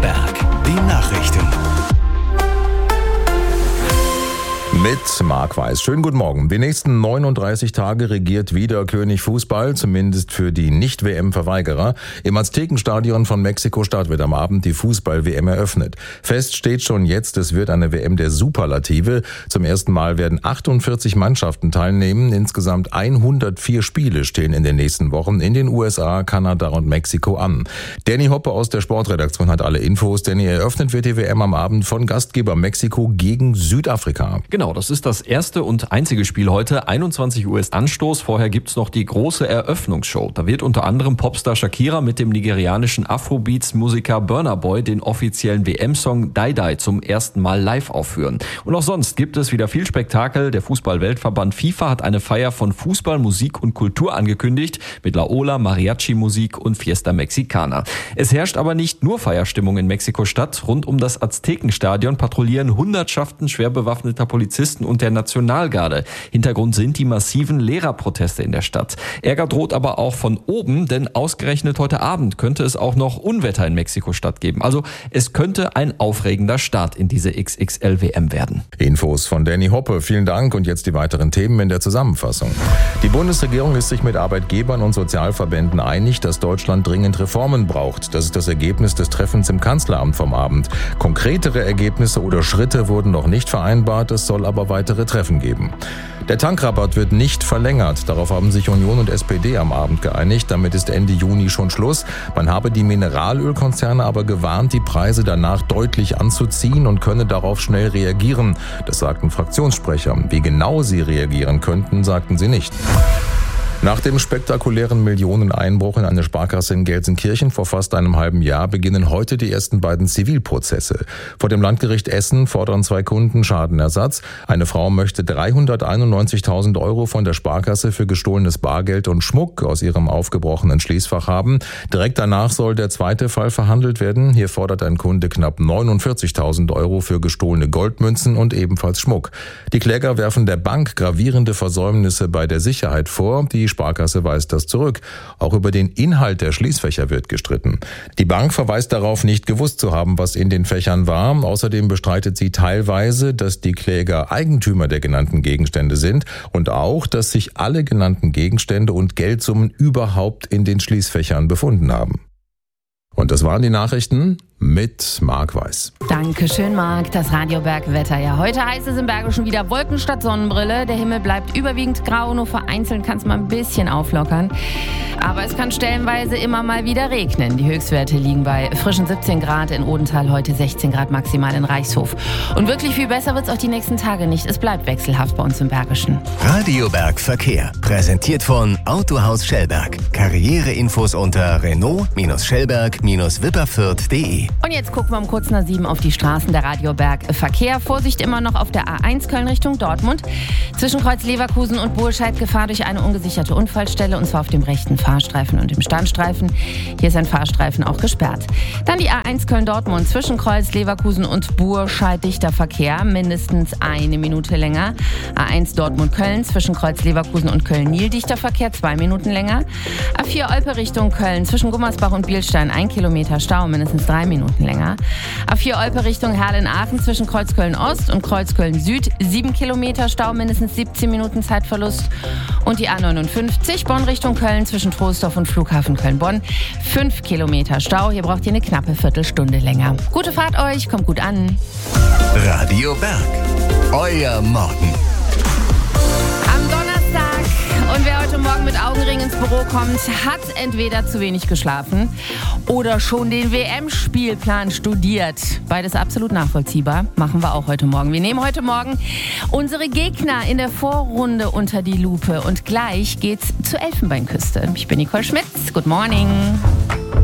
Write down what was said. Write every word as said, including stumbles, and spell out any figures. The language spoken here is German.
Berg, die Nachrichten. Mit Marc Weiß. Schönen guten Morgen. Die nächsten neununddreißig Tage regiert wieder König Fußball, zumindest für die Nicht-W M-Verweigerer. Im Aztekenstadion von Mexiko-Stadt wird am Abend die Fußball-W M eröffnet. Fest steht schon jetzt, es wird eine W M der Superlative. Zum ersten Mal werden achtundvierzig Mannschaften teilnehmen. Insgesamt hundertvier Spiele stehen in den nächsten Wochen in den U S A, Kanada und Mexiko an. Danny Hoppe aus der Sportredaktion hat alle Infos. Danny, eröffnet wird die W M am Abend von Gastgeber Mexiko gegen Südafrika. Genau, das ist das erste und einzige Spiel heute. einundzwanzig Uhr ist Anstoß. Vorher gibt's noch die große Eröffnungsshow. Da wird unter anderem Popstar Shakira mit dem nigerianischen Afrobeats-Musiker Burna Boy den offiziellen W M-Song Die Die zum ersten Mal live aufführen. Und auch sonst gibt es wieder viel Spektakel. Der Fußball-Weltverband FIFA hat eine Feier von Fußball, Musik und Kultur angekündigt mit Laola, Mariachi-Musik und Fiesta Mexicana. Es herrscht aber nicht nur Feierstimmung in Mexiko-Stadt. Rund um das Aztekenstadion patrouillieren Hundertschaften schwer bewaffneter Polizisten und der Nationalgarde. Hintergrund sind die massiven Lehrerproteste in der Stadt. Ärger droht aber auch von oben, denn ausgerechnet heute Abend könnte es auch noch Unwetter in Mexiko-Stadt geben. Also es könnte ein aufregender Start in diese X X L-W M werden. Infos von Danny Hoppe. Vielen Dank und jetzt die weiteren Themen in der Zusammenfassung. Die Bundesregierung ist sich mit Arbeitgebern und Sozialverbänden einig, dass Deutschland dringend Reformen braucht. Das ist das Ergebnis des Treffens im Kanzleramt vom Abend. Konkretere Ergebnisse oder Schritte wurden noch nicht vereinbart, es soll aber weitere Treffen geben. Der Tankrabatt wird nicht verlängert. Darauf haben sich Union und S P D am Abend geeinigt. Damit ist Ende Juni schon Schluss. Man habe die Mineralölkonzerne aber gewarnt, die Preise danach deutlich anzuziehen und könne darauf schnell reagieren. Das sagten Fraktionssprecher. Wie genau sie reagieren könnten, sagten sie nicht. Nach dem spektakulären Millioneneinbruch in eine Sparkasse in Gelsenkirchen vor fast einem halben Jahr beginnen heute die ersten beiden Zivilprozesse. Vor dem Landgericht Essen fordern zwei Kunden Schadenersatz. Eine Frau möchte dreihunderteinundneunzigtausend Euro von der Sparkasse für gestohlenes Bargeld und Schmuck aus ihrem aufgebrochenen Schließfach haben. Direkt danach soll der zweite Fall verhandelt werden. Hier fordert ein Kunde knapp neunundvierzigtausend Euro für gestohlene Goldmünzen und ebenfalls Schmuck. Die Kläger werfen der Bank gravierende Versäumnisse bei der Sicherheit vor. Die Die Sparkasse weist das zurück. Auch über den Inhalt der Schließfächer wird gestritten. Die Bank verweist darauf, nicht gewusst zu haben, was in den Fächern war. Außerdem bestreitet sie teilweise, dass die Kläger Eigentümer der genannten Gegenstände sind und auch, dass sich alle genannten Gegenstände und Geldsummen überhaupt in den Schließfächern befunden haben. Und das waren die Nachrichten mit Marc Weiß. Dankeschön, Marc. Das Radio Berg Wetter. Ja, heute heißt es im Bergischen wieder Wolken statt Sonnenbrille. Der Himmel bleibt überwiegend grau, nur vereinzelt kann es mal ein bisschen auflockern. Aber es kann stellenweise immer mal wieder regnen. Die Höchstwerte liegen bei frischen siebzehn Grad in Odenthal, heute sechzehn Grad maximal in Reichshof. Und wirklich viel besser wird es auch die nächsten Tage nicht. Es bleibt wechselhaft bei uns im Bergischen. Radio Berg Verkehr. Präsentiert von Autohaus Schellberg. Karriereinfos unter Renault-Schellberg Wipperfürth punkt de. Und jetzt gucken wir um kurz nach sieben auf die Straßen der Radio Berg Verkehr. Vorsicht immer noch auf der A eins Köln Richtung Dortmund. Zwischen Kreuz Leverkusen und Burscheid Gefahr durch eine ungesicherte Unfallstelle, und zwar auf dem rechten Fahrstreifen und dem Standstreifen. Hier ist ein Fahrstreifen auch gesperrt. Dann die A eins Köln Dortmund zwischen Kreuz Leverkusen und Burscheid dichter Verkehr, mindestens eine Minute länger. A eins Dortmund Köln zwischen Kreuz Leverkusen und Köln-Niel dichter Verkehr, zwei Minuten länger. A vier Olpe Richtung Köln zwischen Gummersbach und Bielstein, ein Kilometer Stau, mindestens drei Minuten länger. A vier Olpe Richtung Herlen-Aachen zwischen Kreuzköln Ost und Kreuzköln Süd, sieben Kilometer Stau, mindestens siebzehn Minuten Zeitverlust. Und die A neunundfünfzig Bonn Richtung Köln zwischen Troisdorf und Flughafen Köln-Bonn, fünf Kilometer Stau, hier braucht ihr eine knappe Viertelstunde länger. Gute Fahrt euch, kommt gut an. Radio Berg, euer Morgen. Am Donnerstag, und wer heute Morgen mit Augenring ins Büro kommt, hat entweder zu wenig geschlafen oder schon den W M-Spielplan studiert. Beides absolut nachvollziehbar. Machen wir auch heute Morgen. Wir nehmen heute Morgen unsere Gegner in der Vorrunde unter die Lupe und gleich geht's zur Elfenbeinküste. Ich bin Nicole Schmitz. Good morning.